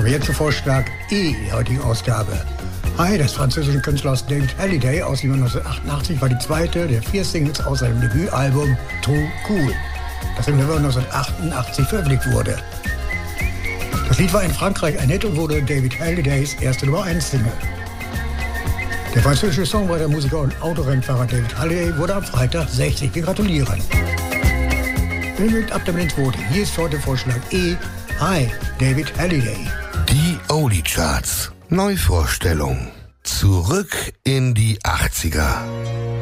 Aber jetzt zu Vorschlag E der heutigen Ausgabe. Hi des französischen Künstlers David Hallyday aus dem Jahr 1988 war die zweite der 4 Singles aus seinem Debütalbum Trop Cool, das im November 1988 veröffentlicht wurde. Das Lied war in Frankreich ein Hit und wurde David Hallydays erste Nummer 1 Single. Der französische Songwriter, Musiker und Autorennfahrer David Hallyday wurde am Freitag 60. Wir gratulieren. Ihr mögt abstimmen ins Voting. Hier ist heute Vorschlag E. Hi, David Hallyday. Die Oldie Charts. Neuvorstellung. Zurück in die 80er.